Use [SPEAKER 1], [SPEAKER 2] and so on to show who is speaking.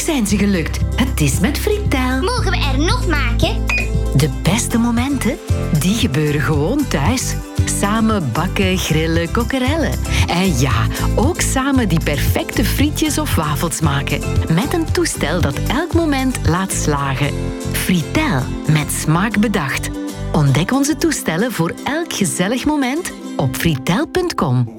[SPEAKER 1] zijn ze gelukt. Het is met Fritel.
[SPEAKER 2] Mogen we er nog maken?
[SPEAKER 1] De beste momenten, die gebeuren gewoon thuis. Samen bakken, grillen, kokkerellen. En ja, ook samen die perfecte frietjes of wafels maken. Met een toestel dat elk moment laat slagen. Fritel, met smaak bedacht. Ontdek onze toestellen voor elk gezellig moment op fritel.com.